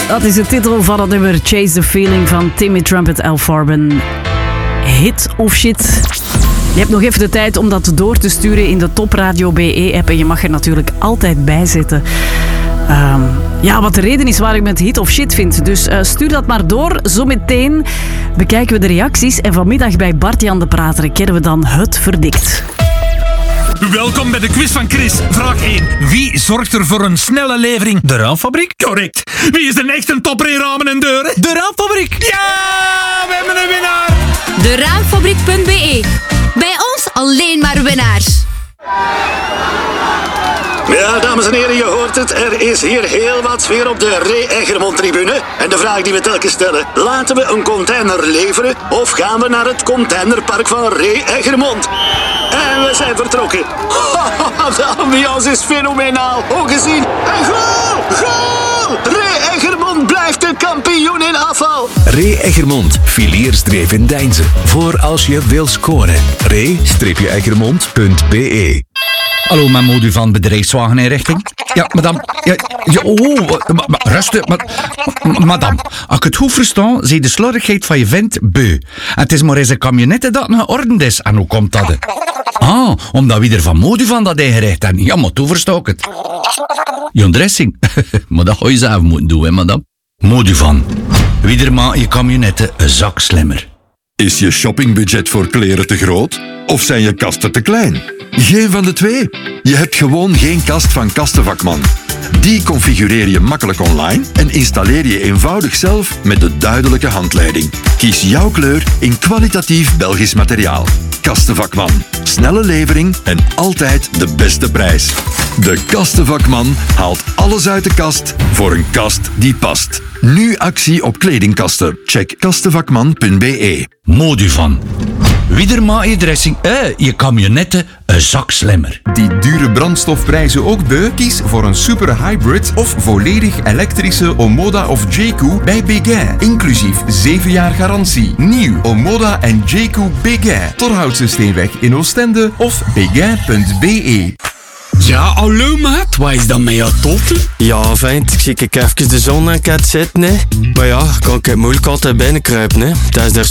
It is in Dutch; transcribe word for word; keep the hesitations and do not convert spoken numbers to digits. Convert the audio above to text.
Dat is de titel van het nummer Chase the Feeling van Timmy Trumpet Al Farben. Hit of shit? Je hebt nog even de tijd om dat door te sturen in de Top Radio B E-app en je mag er natuurlijk altijd bij zitten. Um, ja, wat de reden is waar ik met hit of shit vind. Dus uh, stuur dat maar door. Zometeen bekijken we de reacties en vanmiddag bij Bart-Jan de Prater kennen we dan het verdict. Welkom bij de quiz van Chris. Vraag één. Wie zorgt er voor een snelle levering? De Raamfabriek? Correct. Wie is de echte topper in ramen en deuren? De Raamfabriek! Ja, we hebben een winnaar. De Raamfabriek punt B E. Bij ons alleen maar winnaars. Ja, dames en heren, je hoort het. Er is hier heel wat sfeer op de Ray Eggermond-tribune. En de vraag die we telkens stellen, laten we een container leveren of gaan we naar het containerpark van Ray Eggermond? En we zijn vertrokken. De ambiance is fenomenaal. Ook gezien. En goal! Goal! Ray Eggermond blijft de kampioen in afval. Ray Eggermond, filiersdreef in Deinze. Voor als je wil scoren. ray eggermond punt b e. Hallo, mijn modu van bedrijfswageninrichting. Ja, madame. Ja, ja, oh, ma, ma, rustig. Ma, ma, madame, als ik het goed versta, zie je de slordigheid van je vent beu. En het is maar eens een camionette dat geordend is. En hoe komt dat? Ah, omdat wie er van modu van dat ingericht hebben. Ja, maar toen versta ik het. Je dressing. Maar dat ga je zelf moeten doen, hè, madame. Modu van. Wie er maakt je camionette een zak slimmer. Is je shoppingbudget voor kleren te groot? Of zijn je kasten te klein? Geen van de twee. Je hebt gewoon geen kast van Kastenvakman. Die configureer je makkelijk online en installeer je eenvoudig zelf met de duidelijke handleiding. Kies jouw kleur in kwalitatief Belgisch materiaal. Kastenvakman. Snelle levering en altijd de beste prijs. De Kastenvakman haalt alles uit de kast voor een kast die past. Nu actie op kledingkasten. Check kastenvakman punt b e. Modu van. Wie er maakt je dressing, eh, je camionette een zak slimmer. Die dure brandstofprijzen ook beu? Kies voor een super hybrid of volledig elektrische Omoda of Jayco bij Béguin. Inclusief zeven jaar garantie. Nieuw Omoda en Jayco Béguin. Torhoutse Steenweg in Oostende of béguin punt b e. Ja, hallo maat, wat is dat met jouw totten? Ja, vent, ik zie ik even de zon aan het zitten, hè. Maar ja, kan ik het moeilijk altijd binnenkruipen, hè. Dat is er